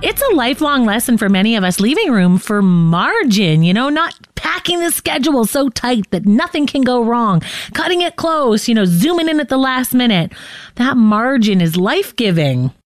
it's a lifelong lesson for many of us, leaving room for margin, not packing the schedule so tight that nothing can go wrong, cutting it close, zooming in at the last minute. That margin is life-giving.